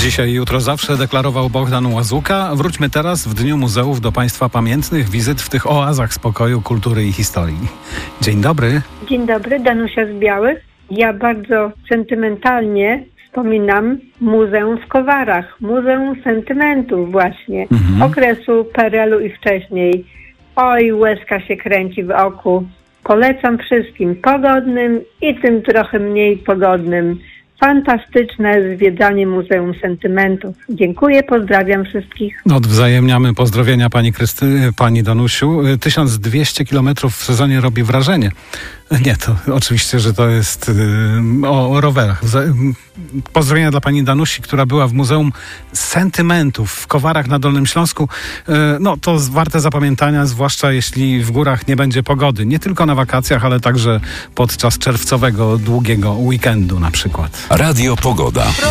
Dzisiaj i jutro zawsze deklarował Bogdan Łazuka. Wróćmy teraz w Dniu Muzeów do Państwa pamiętnych wizyt w tych oazach spokoju, kultury i historii. Dzień dobry. Dzień dobry, Danusia z Białych. Ja bardzo sentymentalnie wspominam Muzeum w Kowarach, Muzeum Sentymentów właśnie, okresu PRL-u i wcześniej. Oj, łezka się kręci w oku. Polecam wszystkim pogodnym i tym trochę mniej pogodnym. Fantastyczne zwiedzanie Muzeum Sentymentów. Dziękuję, pozdrawiam wszystkich. Odwzajemniamy pozdrowienia pani Danusiu. 1200 kilometrów w sezonie robi wrażenie. Nie, to oczywiście, że to jest o rowerach. Pozdrowienia dla pani Danusi, która była w Muzeum Sentymentów w Kowarach na Dolnym Śląsku. No, to warte zapamiętania, zwłaszcza jeśli w górach nie będzie pogody. Nie tylko na wakacjach, ale także podczas czerwcowego, długiego weekendu na przykład. Radio Pogoda.